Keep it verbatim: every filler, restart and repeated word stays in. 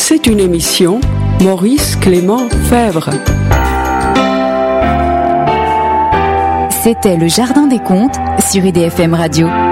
C'est une émission Maurice Clément Fèvre. C'était le Jardin des Contes sur I D F M Radio.